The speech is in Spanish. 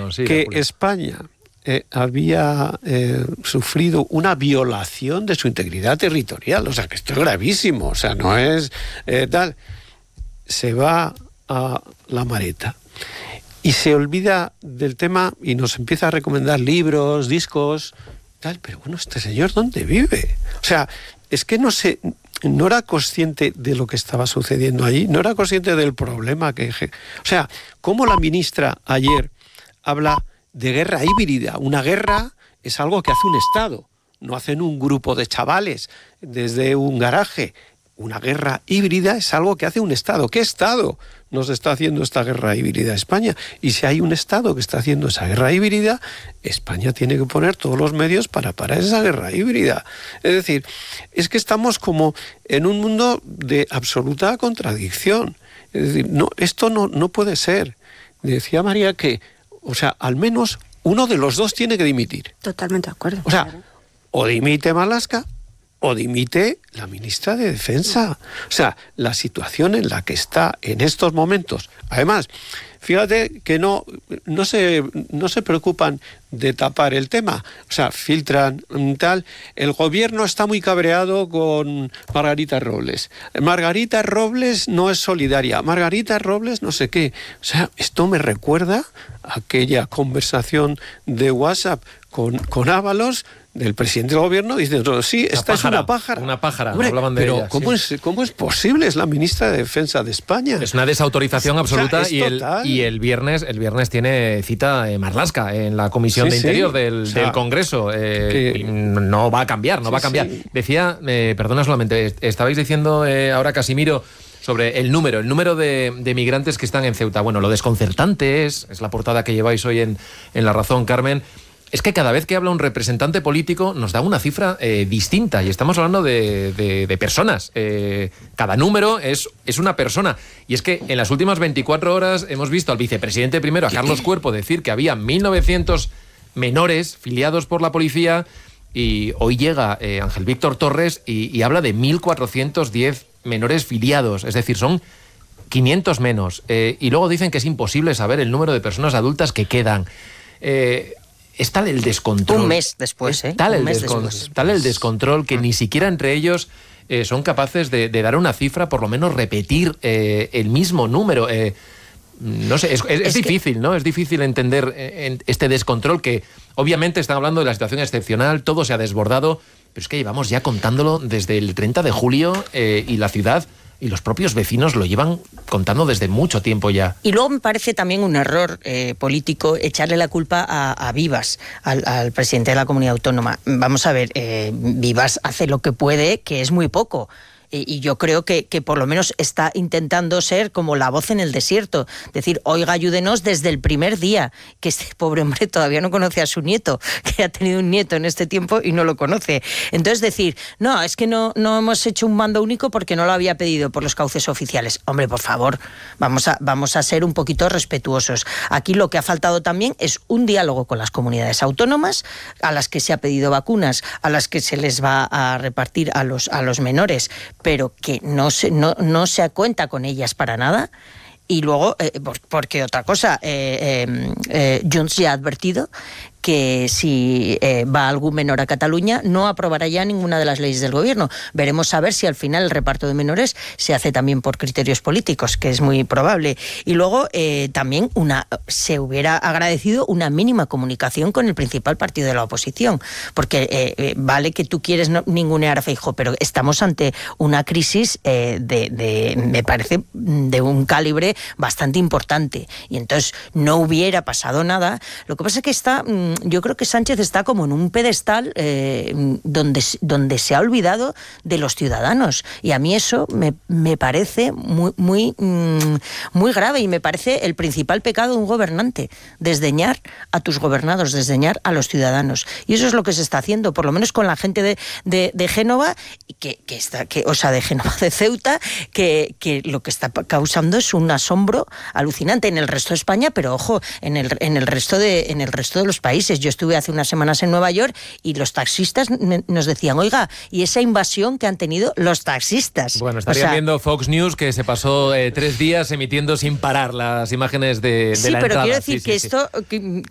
gobierno, sí, que España había sufrido una violación de su integridad territorial. O sea, que esto es gravísimo. O sea, no es tal. Se va a la Mareta y se olvida del tema y nos empieza a recomendar libros, discos, tal. Pero bueno, ¿este señor dónde vive? O sea, es que no era consciente de lo que estaba sucediendo allí, no era consciente del problema que... O sea, ¿cómo la ministra ayer habla de guerra híbrida? Una guerra es algo que hace un Estado, no hacen un grupo de chavales desde un garaje. Una guerra híbrida es algo que hace un Estado. ¿Qué Estado nos está haciendo esta guerra híbrida? España. Y si hay un Estado que está haciendo esa guerra híbrida, España tiene que poner todos los medios para parar esa guerra híbrida. Es decir, es que estamos como en un mundo de absoluta contradicción. Es decir, no, esto no puede ser. Decía María que, o sea, al menos uno de los dos tiene que dimitir. Totalmente de acuerdo. O sea, o dimite Marlaska o dimite la ministra de Defensa. O sea, la situación en la que está en estos momentos. Además, fíjate que no se preocupan de tapar el tema. O sea, filtran tal. El gobierno está muy cabreado con Margarita Robles. Margarita Robles no es solidaria. Margarita Robles no sé qué. O sea, esto me recuerda a aquella conversación de WhatsApp con Ábalos, del presidente del gobierno, diciendo, sí, esta es una pájara. Una pájara, hombre, hablaban de pero ella. ¿cómo es posible? Es la ministra de Defensa de España. Es una desautorización absoluta. O sea, y el viernes tiene cita Marlaska en la Comisión de Interior del Congreso. No va a cambiar, va a cambiar. Sí. Decía, perdona solamente, estabais diciendo ahora, Casimiro, sobre el número de migrantes que están en Ceuta. Bueno, lo desconcertante es la portada que lleváis hoy en La Razón, Carmen. Es que cada vez que habla un representante político nos da una cifra distinta y estamos hablando de personas. Cada número es una persona. Y es que en las últimas 24 horas hemos visto al vicepresidente primero, a Carlos Cuerpo, decir que había 1.900 menores filiados por la policía y hoy llega Ángel Víctor Torres y habla de 1.410 menores filiados. Es decir, son 500 menos. Y luego dicen que es imposible saber el número de personas adultas que quedan. Es tal el descontrol. Un mes después, Tal el descontrol que ni siquiera entre ellos son capaces de dar una cifra, por lo menos repetir el mismo número. No sé, es difícil, ¿no? Es difícil entender este descontrol que obviamente están hablando de la situación excepcional, todo se ha desbordado, pero es que llevamos ya contándolo desde el 30 de julio y la ciudad y los propios vecinos lo llevan contando desde mucho tiempo ya. Y luego me parece también un error político echarle la culpa a Vivas, al presidente de la comunidad autónoma. Vamos a ver, Vivas hace lo que puede, que es muy poco. Y yo creo que por lo menos está intentando ser como la voz en el desierto. Decir, oiga, ayúdenos desde el primer día, que este pobre hombre todavía no conoce a su nieto, que ha tenido un nieto en este tiempo y no lo conoce. Entonces decir, no, es que no hemos hecho un mando único porque no lo había pedido por los cauces oficiales. Hombre, por favor, vamos a ser un poquito respetuosos. Aquí lo que ha faltado también es un diálogo con las comunidades autónomas, a las que se ha pedido vacunas, a las que se les va a repartir a los menores, pero que no se cuenta con ellas para nada. Y luego, porque otra cosa, Junts ya ha advertido que si va algún menor a Cataluña no aprobará ya ninguna de las leyes del gobierno. Veremos a ver si al final el reparto de menores se hace también por criterios políticos, que es muy probable. Y luego también se hubiera agradecido una mínima comunicación con el principal partido de la oposición, porque vale que tú quieres ningunear a Feijóo, pero estamos ante una crisis me parece, de un calibre bastante importante. Y entonces no hubiera pasado nada. Lo que pasa es que yo creo que Sánchez está como en un pedestal donde se ha olvidado de los ciudadanos, y a mí eso me parece muy grave, y me parece el principal pecado de un gobernante, desdeñar a tus gobernados, desdeñar a los ciudadanos, y eso es lo que se está haciendo, por lo menos con la gente de Génova, de Ceuta, que lo que está causando es un asombro alucinante en el resto de España, pero ojo, en el resto de los países. Yo estuve hace unas semanas en Nueva York y los taxistas nos decían, oiga, ¿y esa invasión que han tenido los taxistas? Bueno, estarían viendo Fox News, que se pasó 3 días emitiendo sin parar las imágenes de la entrada. Sí, pero quiero decir que esto